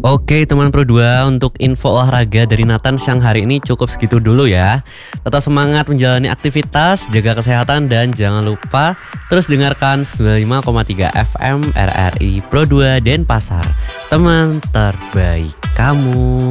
Oke teman Pro 2, untuk info olahraga dari Nathan siang hari ini cukup segitu dulu ya. Tetap semangat menjalani aktivitas, jaga kesehatan dan jangan lupa terus dengarkan 95,3 FM RRI Pro 2 Denpasar. Teman terbaik kamu.